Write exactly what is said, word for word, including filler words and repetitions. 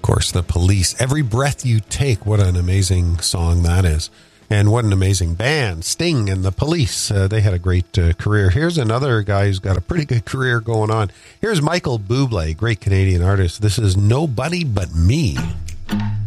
Of course, The Police. Every Breath You Take. What an amazing song that is. And what an amazing band. Sting and The Police. Uh, they had a great uh, career. Here's another guy who's got a pretty good career going on. Here's Michael Bublé, great Canadian artist. This is Nobody But Me.